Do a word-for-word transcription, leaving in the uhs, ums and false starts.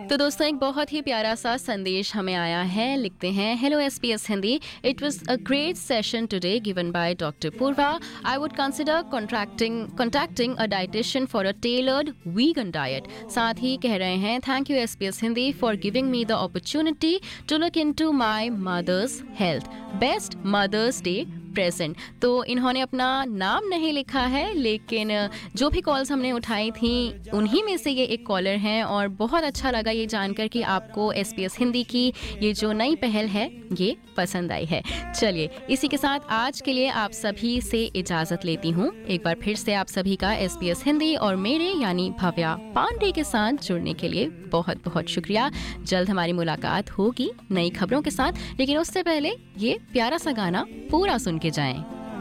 तो दोस्तों एक बहुत ही प्यारा सा संदेश हमें आया है। लिखते हैं, hello SPS Hindi, it was a great session today given by doctor Purva. I would consider contracting contacting a dietitian for a tailored vegan diet. साथ ही कह रहे हैं, thank you SPS Hindi for giving me the opportunity to look into my mother's health. Best mother's day present. तो इन्होंने अपना नाम नहीं लिखा है, लेकिन जो भी कॉल्स हमने उठाई थी उन्हीं में से ये एक कॉलर हैं और बहुत अच्छा लगा ये जानकर कि आपको एसपीएस हिंदी की ये जो नई पहल है ये पसंद आई है। चलिए, इसी के साथ आज के लिए आप सभी से इजाज़त लेती हूँ। एक बार फिर से आप सभी का एसपीएस हिंदी और मेरे यानी भव्या पांडे के साथ जुड़ने के लिए बहुत बहुत शुक्रिया। जल्द हमारी मुलाकात होगी नई खबरों के साथ, लेकिन उससे पहले ये प्यारा सा गाना पूरा सुन के जाएं।